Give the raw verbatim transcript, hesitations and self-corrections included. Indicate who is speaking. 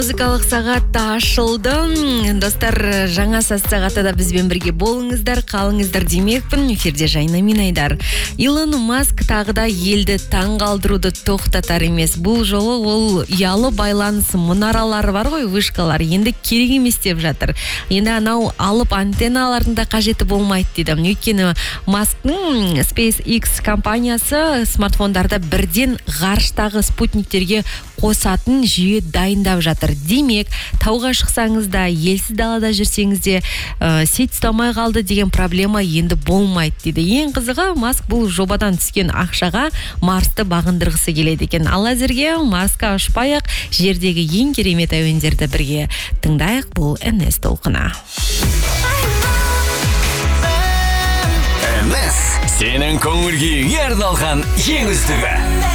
Speaker 1: Музыкалық сағат та ашылды. Достар, жаңа сағатта да бізбен бірге болыңыздар, қалыңыздар демекпін. Эфирде Жайна мен Айдар. Илон Маск тағы да елді таң қалдыруды тоқтатар емес. Бұл жолы ол ұялы байланыс мұнаралары бар ғой, вышкалар. Енді керек емес деп жатыр. Енді анау алып антенналардың да қажеті болмайды дейді. Өйткені Масктың SpaceX компаниясы смартфондарда бірден ғарыштағы спутниктерге қосатын жүйе дайындап жатыр. Демек, тауға шықсаңыз да, елсіз далада жүрсеңіз де, ә, сет ұстамай қалды деген проблема енді болмайды дейді. Ең қызығы, Маск бұл жобадан түскен ақшаға Марсты бағындырғысы келеді екен. Ал әзірге Марсқа ұшпай-ақ жердегі ең керемет әуендерді бірге тыңдайық. Бұл эн эс толқыны.
Speaker 2: эн эс сенің көңіл күйіңе арналған ең үздігі.